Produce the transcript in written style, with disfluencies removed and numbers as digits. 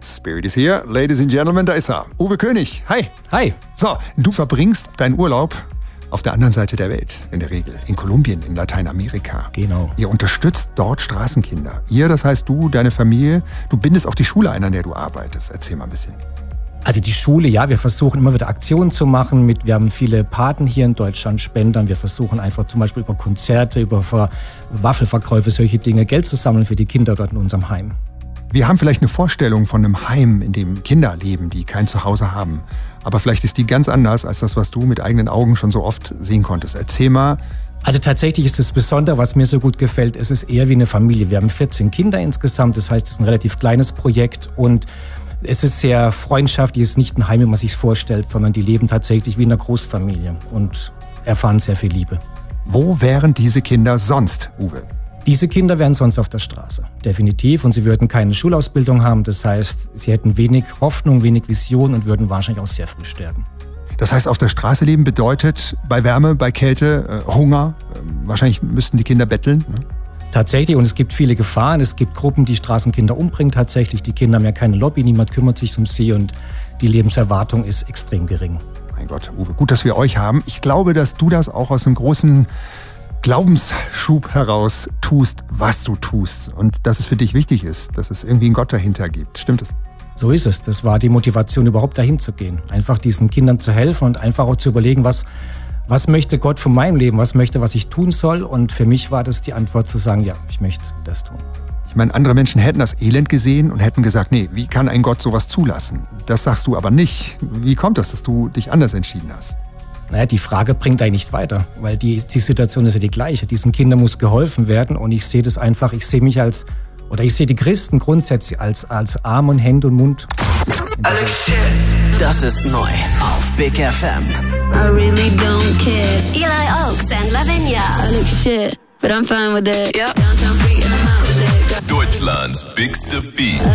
Spirit is here. Ladies and Gentlemen, da ist er. Uwe König. Hi. Hi. So, du verbringst deinen Urlaub auf der anderen Seite der Welt, in der Regel. In Kolumbien, in Lateinamerika. Genau. Ihr unterstützt dort Straßenkinder. Ihr, das heißt du, deine Familie, du bindest auch die Schule ein, an der du arbeitest. Erzähl mal ein bisschen. Also die Schule, ja, wir versuchen immer wieder Aktionen zu machen. Wir haben viele Paten hier in Deutschland, Spendern. Wir versuchen einfach zum Beispiel über Konzerte, über Waffelverkäufe, solche Dinge Geld zu sammeln für die Kinder dort in unserem Heim. Wir haben vielleicht eine Vorstellung von einem Heim, in dem Kinder leben, die kein Zuhause haben. Aber vielleicht ist die ganz anders als das, was du mit eigenen Augen schon so oft sehen konntest. Erzähl mal. Also tatsächlich ist das Besondere, was mir so gut gefällt, es ist eher wie eine Familie. Wir haben 14 Kinder insgesamt, das heißt, es ist ein relativ kleines Projekt und es ist sehr freundschaftlich, es ist nicht ein Heim, wie man sich vorstellt, sondern die leben tatsächlich wie in einer Großfamilie und erfahren sehr viel Liebe. Wo wären diese Kinder sonst, Uwe? Diese Kinder wären sonst auf der Straße, definitiv. Und sie würden keine Schulausbildung haben. Das heißt, sie hätten wenig Hoffnung, wenig Vision und würden wahrscheinlich auch sehr früh sterben. Das heißt, auf der Straße leben bedeutet bei Wärme, bei Kälte, Hunger. Wahrscheinlich müssten die Kinder betteln. Ne? Tatsächlich. Und es gibt viele Gefahren. Es gibt Gruppen, die Straßenkinder umbringen tatsächlich. Die Kinder haben ja keine Lobby, niemand kümmert sich um sie und die Lebenserwartung ist extrem gering. Mein Gott, Uwe, gut, dass wir euch haben. Ich glaube, dass du das auch aus einem großen Glaubensschub heraus tust, was du tust und dass es für dich wichtig ist, dass es irgendwie einen Gott dahinter gibt. Stimmt es? So ist es. Das war die Motivation, überhaupt dahin zu gehen. Einfach diesen Kindern zu helfen und einfach auch zu überlegen, was möchte Gott von meinem Leben, was ich tun soll. Und für mich war das die Antwort zu sagen, ja, ich möchte das tun. Ich meine, andere Menschen hätten das Elend gesehen und hätten gesagt, nee, wie kann ein Gott sowas zulassen? Das sagst du aber nicht. Wie kommt das, dass du dich anders entschieden hast? Naja, die Frage bringt einen nicht weiter, weil die Situation ist ja die gleiche. Diesen Kindern muss geholfen werden und ich sehe das einfach, ich sehe die Christen grundsätzlich als Arm und Hände und Mund. Das ist neu auf Big FM. I really don't care. Eli Oaks and Lavinia. I look shit, but I'm fine with it. Yep. Downtown freak and I'm out with it. Deutschlands bigste Beat.